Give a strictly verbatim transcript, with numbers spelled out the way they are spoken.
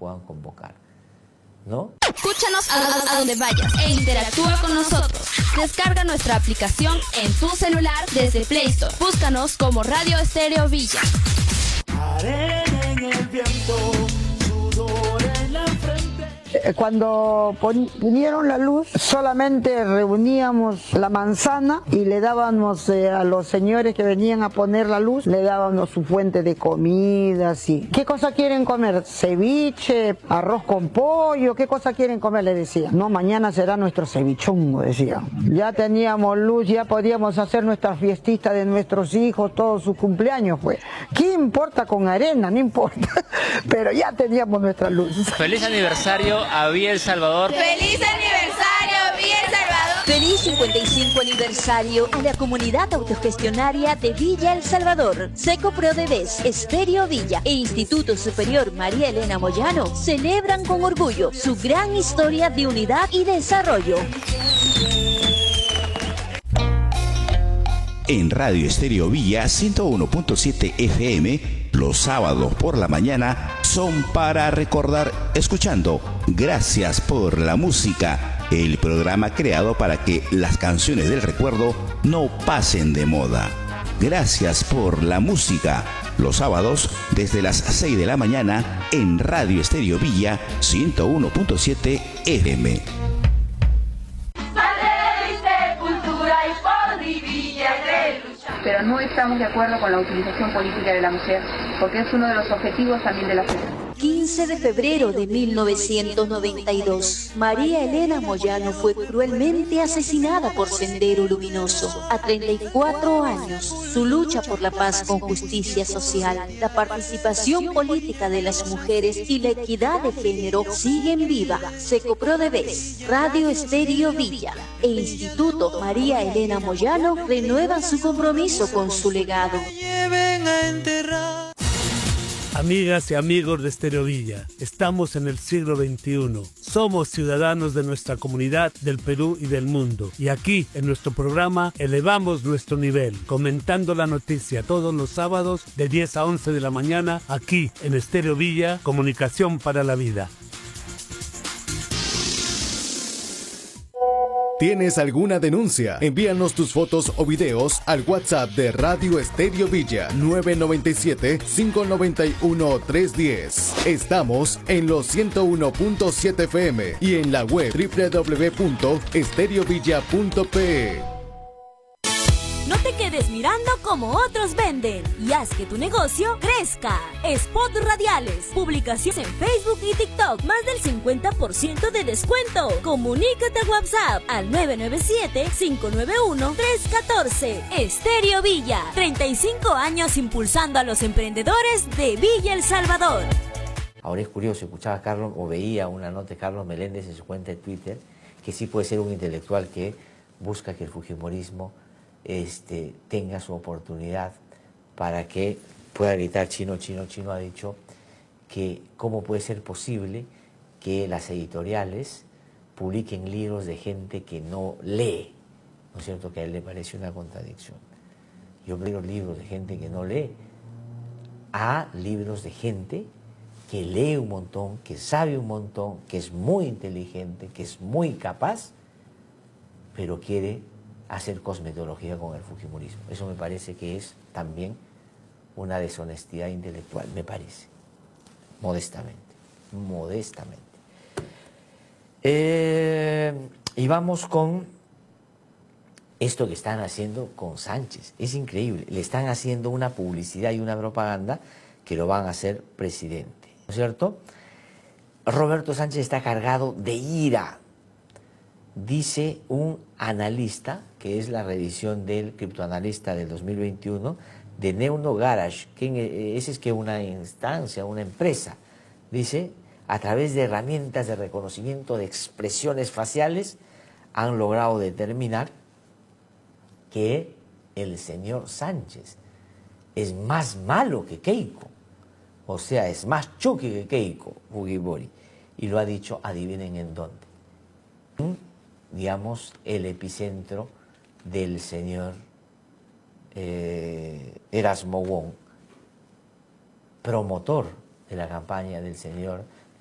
puedan convocar, ¿no? Escúchanos a, a donde vayas e interactúa con nosotros. Descarga nuestra aplicación en tu celular desde Play Store. Búscanos como Radio Estéreo Villa. Arena en el viento, sudor en la frente. Cuando pusieron la luz, solamente reuníamos la manzana y le dábamos eh, a los señores que venían a poner la luz, le dábamos su fuente de comida, así. ¿Qué cosa quieren comer? Ceviche, arroz con pollo, ¿qué cosa quieren comer? Le decía. No, mañana será nuestro cevichongo, decía. Ya teníamos luz, ya podíamos hacer nuestra fiestita de nuestros hijos, todos sus cumpleaños, pues. ¿Qué importa con arena? No importa. Pero ya teníamos nuestra luz. Feliz aniversario a Villa El Salvador. ¡Feliz aniversario, Villa El Salvador! Feliz cincuenta y cinco aniversario a la comunidad autogestionaria de Villa El Salvador. Secoprodevés, Estéreo Villa e Instituto Superior María Elena Moyano celebran con orgullo su gran historia de unidad y desarrollo. En Radio Estéreo Villa ciento uno punto siete F M, los sábados por la mañana son para recordar escuchando Gracias por la Música, el programa creado para que las canciones del recuerdo no pasen de moda. Gracias por la Música, los sábados desde las seis de la mañana en Radio Estéreo Villa ciento uno punto siete F M. Pero no estamos de acuerdo con la utilización política de la mujer, porque es uno de los objetivos también de la sociedad. quince de febrero de mil novecientos noventa y dos, María Elena Moyano fue cruelmente asesinada por Sendero Luminoso. A treinta y cuatro años, su lucha por la paz con justicia social, la participación política de las mujeres y la equidad de género siguen viva. Secoprodevés, Radio Estéreo Villa e Instituto María Elena Moyano renuevan su compromiso con su legado. Amigas y amigos de Estéreo Villa, estamos en el siglo veintiuno. Somos ciudadanos de nuestra comunidad, del Perú y del mundo. Y aquí, en nuestro programa, elevamos nuestro nivel, comentando la noticia todos los sábados de diez a once de la mañana, aquí en Estéreo Villa, Comunicación para la Vida. ¿Tienes alguna denuncia? Envíanos tus fotos o videos al WhatsApp de Radio Estéreo Villa nueve nueve siete, cinco nueve uno, tres uno cero. Estamos en los ciento uno punto siete F M y en la web doble u doble u doble u punto estereovilla punto pe. No te quedes mirando como otros venden y haz que tu negocio crezca. Spots radiales, publicaciones en Facebook y TikTok, más del cincuenta por ciento de descuento. Comunícate a WhatsApp al nueve nueve siete, cinco nueve uno, tres uno cuatro. Estéreo Villa, treinta y cinco años impulsando a los emprendedores de Villa El Salvador. Ahora es curioso, escuchaba a Carlos, o veía una nota de Carlos Meléndez en su cuenta de Twitter, que sí puede ser un intelectual que busca que el fujimorismo Este, tenga su oportunidad para que pueda gritar chino, chino, chino. Ha dicho que cómo puede ser posible que las editoriales publiquen libros de gente que no lee, ¿no es cierto? Que a él le parece una contradicción. Yo leo libros de gente que no lee a libros de gente que lee un montón, que sabe un montón, que es muy inteligente, que es muy capaz, pero quiere hacer cosmetología con el fujimorismo. Eso me parece que es también una deshonestidad intelectual, me parece, modestamente, modestamente. Eh, y vamos con esto que están haciendo con Sánchez. Es increíble, le están haciendo una publicidad y una propaganda que lo van a hacer presidente, ¿no es cierto? Roberto Sánchez está cargado de ira. Dice un analista, que es la revisión del criptoanalista del dos mil veintiuno, de Neuno Garage, que ese es que una instancia, una empresa, dice, a través de herramientas de reconocimiento de expresiones faciales, han logrado determinar que el señor Sánchez es más malo que Keiko, o sea, es más chuki que Keiko Fujimori, y lo ha dicho, adivinen en dónde. Digamos, el epicentro del señor eh, Erasmo Wong, promotor de la campaña del señor